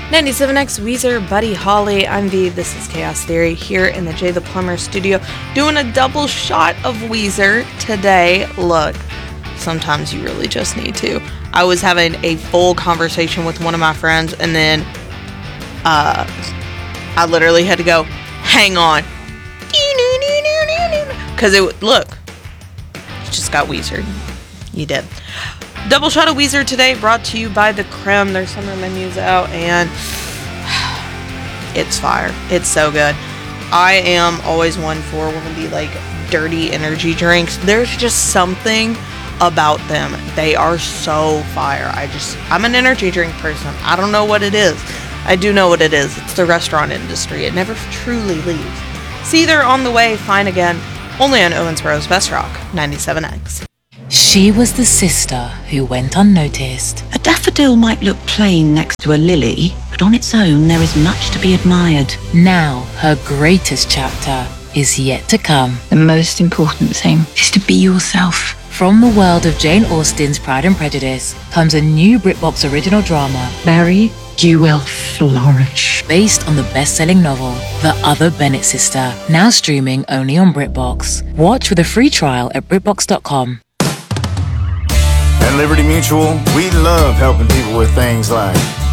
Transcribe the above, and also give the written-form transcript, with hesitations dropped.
97X Weezer, Buddy Holly. I'm V. This is Chaos Theory here in the Jay the Plumber studio doing a double shot of Weezer today. Look, sometimes you really just need to. I was having a full conversation with one of my friends and then I literally had to go, hang on. Because look, you just got Weezer. You did. Double shot of Weezer today brought to you by The Creme. Their summer menu's out and it's fire. It's so good. I am always one for one of the like dirty energy drinks. There's just something about them. They are so fire. I'm an energy drink person. I don't know what it is. I do know what it is. It's the restaurant industry. It never truly leaves. See, they're on the way. Fine again. Only on Owensboro's Best Rock, 97X. She was the sister who went unnoticed. A daffodil might look plain next to a lily, but on its own there is much to be admired. Now her greatest chapter is yet to come. The most important thing is to be yourself. From the world of Jane Austen's Pride and Prejudice comes a new BritBox original drama, Mary, you will flourish. based on the best-selling novel, The Other Bennett Sister, now streaming only on BritBox. Watch with a free trial at BritBox.com. At Liberty Mutual, we love helping people with things like